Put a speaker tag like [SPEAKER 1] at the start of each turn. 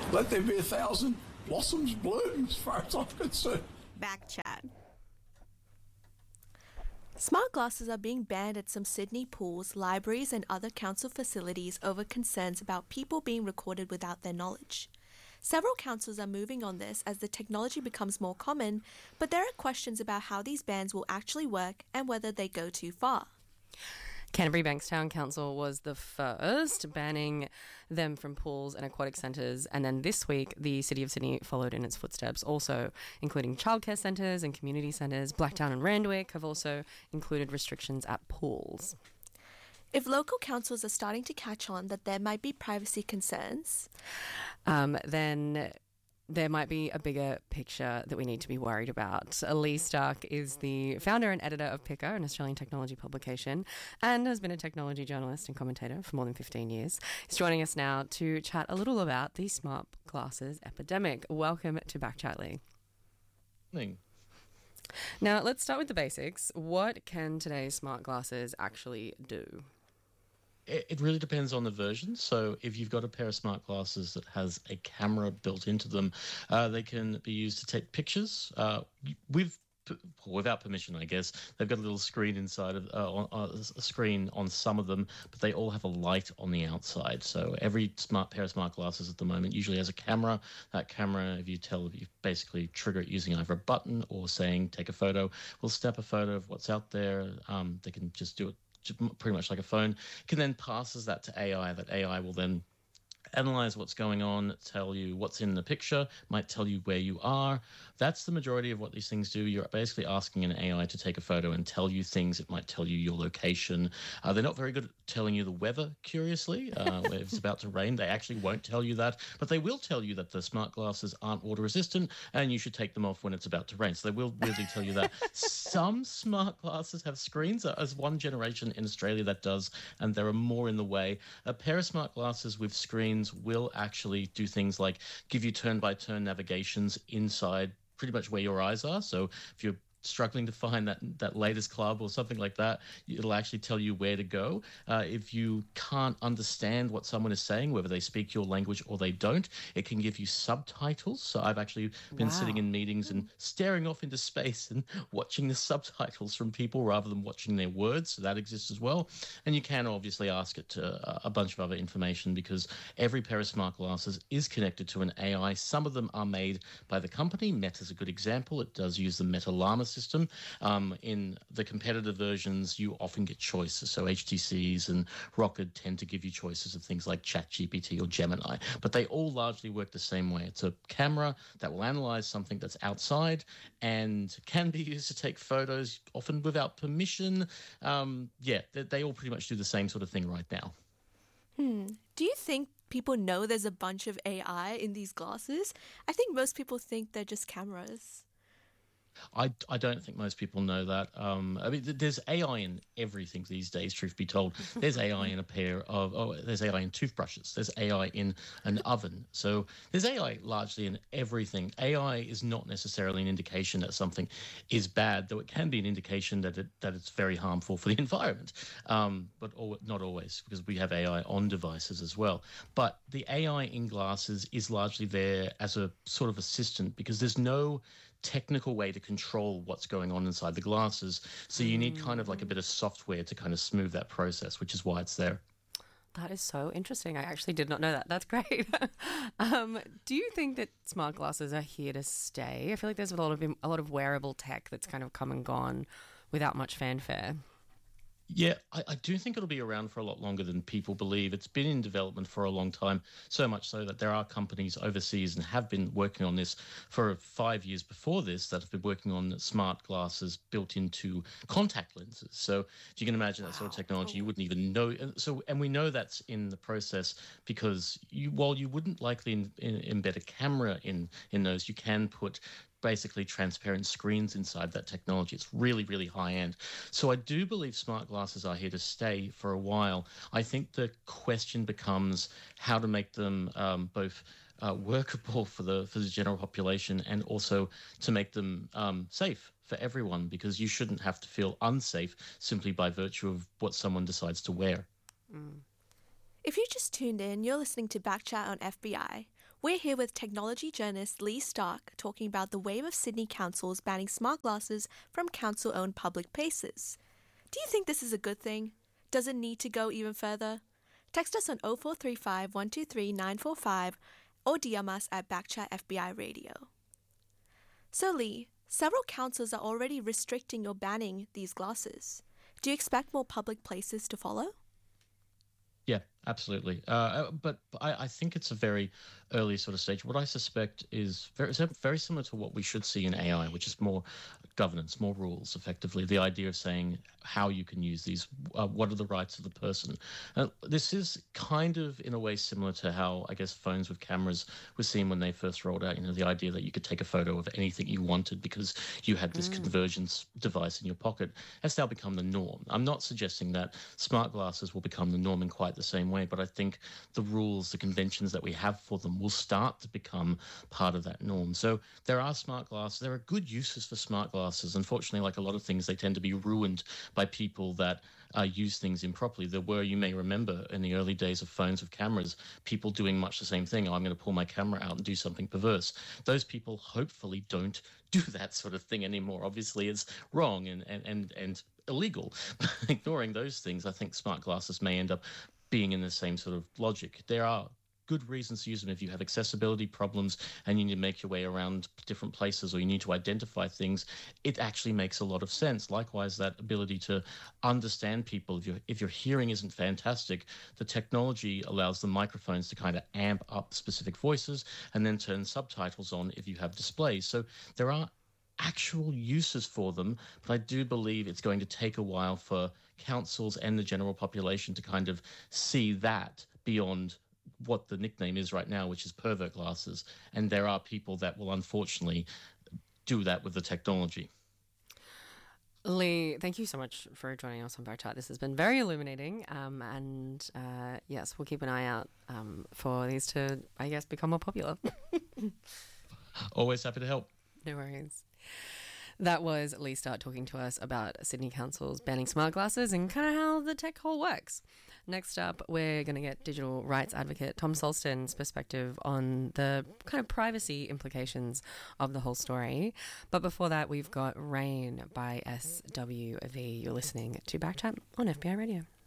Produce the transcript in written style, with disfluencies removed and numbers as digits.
[SPEAKER 1] Let there be 1,000 blossoms bloom, as far as I'm concerned.
[SPEAKER 2] Backchat. Smart glasses are being banned at some Sydney pools, libraries and other council facilities over concerns about people being recorded without their knowledge. Several councils are moving on this as the technology becomes more common, but there are questions about how these bans will actually work and whether they go too far.
[SPEAKER 3] Canterbury Bankstown Council was the first, banning them from pools and aquatic centres, and then this week the City of Sydney followed in its footsteps, also including childcare centres and community centres. Blacktown and Randwick have also included restrictions at pools.
[SPEAKER 2] If local councils are starting to catch on that there might be privacy concerns,
[SPEAKER 3] then there might be a bigger picture that we need to be worried about. Lee Stark is the founder and editor of Picker, an Australian technology publication, and has been a technology journalist and commentator for more than 15 years. He's joining us now to chat a little about the smart glasses epidemic. Welcome to Backchat, Lee.
[SPEAKER 4] Morning.
[SPEAKER 3] Now, let's start with the basics. What can today's smart glasses actually do?
[SPEAKER 4] It really depends on the version. So if you've got a pair of smart glasses that has a camera built into them, they can be used to take pictures. Without permission, I guess. They've got a little screen inside of a screen on some of them, but they all have a light on the outside. So every pair of smart glasses at the moment usually has a camera. That camera, if you basically trigger it using either a button or saying take a photo, will snap a photo of what's out there. They can just do it pretty much like a phone. Can then passes that to AI. That AI will then analyze what's going on, tell you what's in the picture, might tell you where you are. That's the majority of what these things do. You're basically asking an AI to take a photo and tell you things. It might tell you your location. They're not very good at telling you the weather, curiously. If it's about to rain, they actually won't tell you that, but they will tell you that the smart glasses aren't water resistant and you should take them off when it's about to rain. So they will really tell you that. Some smart glasses have screens. There's one generation in Australia that does, and there are more in the way. A pair of smart glasses with screens will actually do things like give you turn-by-turn navigations inside pretty much where your eyes are. So if you're struggling to find that latest club or something like that, it'll actually tell you where to go. If you can't understand what someone is saying, whether they speak your language or they don't, it can give you subtitles. So I've actually been sitting in meetings and staring off into space and watching the subtitles from people rather than watching their words. So that exists as well. And you can obviously ask it to a bunch of other information because every pair of smart glasses is connected to an AI. Some of them are made by the company. Meta's a good example. It does use the Meta Llama system. In the competitor versions, you often get choices. So HTCs and Rocket tend to give you choices of things like ChatGPT or Gemini, but they all largely work the same way. It's a camera that will analyze something that's outside and can be used to take photos, often without permission. They all pretty much do the same sort of thing right now.
[SPEAKER 2] Do you think people know there's a bunch of AI in these glasses? I think most people think they're just cameras.
[SPEAKER 4] I don't think most people know that. There's AI in everything these days, truth be told. There's AI in there's AI in toothbrushes. There's AI in an oven. So there's AI largely in everything. AI is not necessarily an indication that something is bad, though it can be an indication that it's very harmful for the environment. But not always, because we have AI on devices as well. But the AI in glasses is largely there as a sort of assistant because there's no technical way to control what's going on inside the glasses. So you need kind of like a bit of software to kind of smooth that process, which is why it's there.
[SPEAKER 3] That is so interesting. I actually did not know that. That's great. Do you think that smart glasses are here to stay? I feel like there's a lot of wearable tech that's kind of come and gone without much fanfare.
[SPEAKER 4] Yeah, I do think it'll be around for a lot longer than people believe. It's been in development for a long time, so much so that there are companies overseas and have been working on this for 5 years before this that have been working on smart glasses built into contact lenses. So if you can imagine that sort of technology, you wouldn't even know. And we know that's in the process because while you wouldn't likely embed a camera in those, you can put basically transparent screens inside that technology. It's really, really high end. So I do believe smart glasses are here to stay for a while. I think the question becomes how to make them both workable for the general population and also to make them safe for everyone, because you shouldn't have to feel unsafe simply by virtue of what someone decides to wear.
[SPEAKER 2] If you just tuned in, you're listening to Backchat on FBI. We're here with technology journalist Lee Stark talking about the wave of Sydney councils banning smart glasses from council-owned public places. Do you think this is a good thing? Does it need to go even further? Text us on 0435 123 945 or DM us at Backchat FBI Radio. So Lee, several councils are already restricting or banning these glasses. Do you expect more public places to follow?
[SPEAKER 4] Yeah, absolutely. But I think it's a very early sort of stage. What I suspect is very similar to what we should see in AI, which is more governance, more rules, effectively. The idea of saying how you can use these, what are the rights of the person. This is kind of, in a way, similar to how, I guess, phones with cameras were seen when they first rolled out. You know, the idea that you could take a photo of anything you wanted because you had this convergence device in your pocket has now become the norm. I'm not suggesting that smart glasses will become the norm in quite the same way, but I think the rules, the conventions that we have for them will start to become part of that norm. So there are smart glasses. There are good uses for smart glasses. Unfortunately, like a lot of things, they tend to be ruined by people that use things improperly. There were, you may remember, in the early days of phones with cameras, people doing much the same thing. Oh, I'm going to pull my camera out and do something perverse. Those people hopefully don't do that sort of thing anymore. Obviously, it's wrong and illegal. Ignoring those things, I think smart glasses may end up being in the same sort of logic. There are good reasons to use them if you have accessibility problems and you need to make your way around different places or you need to identify things. It actually makes a lot of sense. Likewise, that ability to understand people. If your hearing isn't fantastic, the technology allows the microphones to kind of amp up specific voices and then turn subtitles on if you have displays. So there are actual uses for them, but I do believe it's going to take a while for councils and the general population to kind of see that beyond what the nickname is right now, which is pervert glasses. And there are people that will unfortunately do that with the technology.
[SPEAKER 3] Lee, thank you so much for joining us on Backchat. This has been very illuminating. Yes, we'll keep an eye out for these to, I guess, become more popular.
[SPEAKER 4] Always happy to help.
[SPEAKER 3] No worries. That was Lee Stark talking to us about Sydney Council's banning smart glasses and kind of how the tech hole works. Next up, we're going to get digital rights advocate Tom Solston's perspective on the kind of privacy implications of the whole story. But before that, we've got Rain by SWV. You're listening to Backchat on FBI Radio.